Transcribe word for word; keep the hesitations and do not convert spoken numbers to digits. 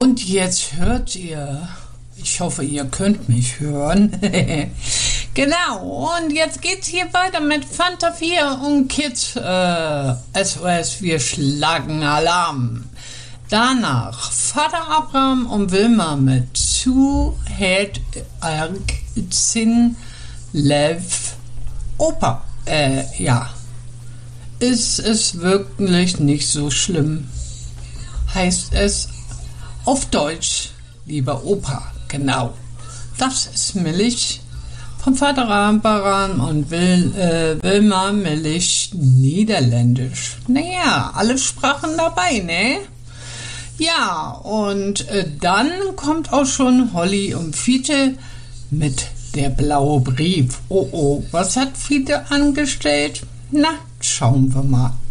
Und jetzt hört ihr, ich hoffe, ihr könnt mich hören. Genau, und jetzt geht's hier weiter mit Fanta vier und Kids äh, S O S, wir schlagen Alarm. Danach Vater Abraham und Wilma mit Two Head Sin Lev Opa. Äh, ja. Ist es wirklich nicht so schlimm, heißt es auf Deutsch, lieber Opa, genau. Das ist Milch von Vater Abraham und Wil, äh, Wilma Milch Niederländisch. Naja, alle Sprachen dabei, ne? Ja, und äh, dann kommt auch schon Holly und Fiete mit der blaue Brief. Oh oh, was hat Fiete angestellt? Na, schauen wir mal.